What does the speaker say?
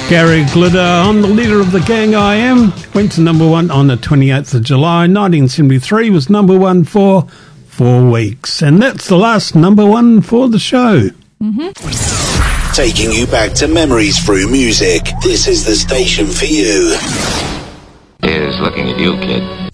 Gary Glitter, I'm the leader of the gang I am, went to number one on the 28th of July 1973, was number one for 4 weeks. And that's the last number one for the show. Mm-hmm. Taking you back to memories through music. This is the station for you. Here's looking at you, kid.